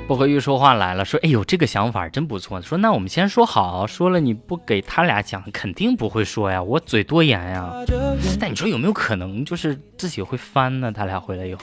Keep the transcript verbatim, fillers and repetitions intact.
薄荷玉说话来了，说哎呦这个想法真不错，说那我们先说好，说了你不给他俩讲肯定不会说呀，我嘴多严呀。但你说有没有可能就是自己会翻呢？他俩回来以后